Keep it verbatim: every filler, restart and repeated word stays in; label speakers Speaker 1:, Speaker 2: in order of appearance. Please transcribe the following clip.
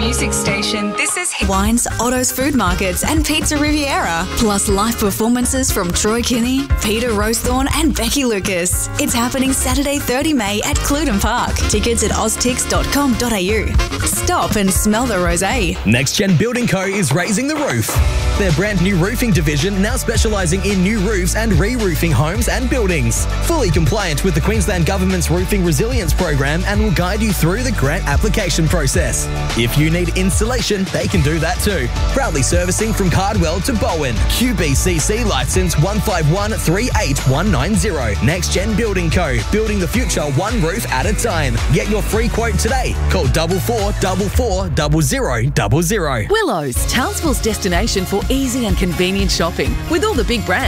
Speaker 1: music station. This is
Speaker 2: Wines, Otto's Food Markets and Pizza Riviera. Plus live performances from Troy Kinney, Peter Rosethorn and Becky Lucas. It's happening Saturday thirtieth of May at Cluden Park. Tickets at oztix dot com dot a u. Stop and smell the rosé.
Speaker 3: NextGen Building Co is raising the roof. Their brand new roofing division now specialising in new roofs and re-roofing homes and buildings. Fully compliant with the Queensland Government's Roofing Resilience Program and will guide you through the grant application process. If you need installation, they can do that too. Proudly servicing from Cardwell to Bowen. Q B C C licence one five one three eight one nine zero. NextGen Building Co. Building the future one roof at a time. Get your free quote today. Call double four double four double zero double zero.
Speaker 4: Willows, Townsville's destination for easy and convenient shopping with all the big brands.